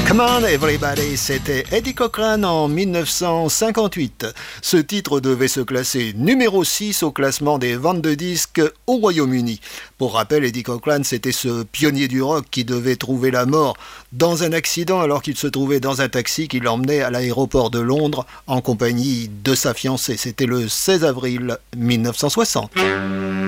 Come on everybody, c'était Eddie Cochran en 1958. Ce titre devait se classer numéro 6 au classement des ventes de disques au Royaume-Uni. Pour rappel, Eddie Cochran, c'était ce pionnier du rock qui devait trouver la mort dans un accident alors qu'il se trouvait dans un taxi qui l'emmenait à l'aéroport de Londres en compagnie de sa fiancée. C'était le 16 avril 1960.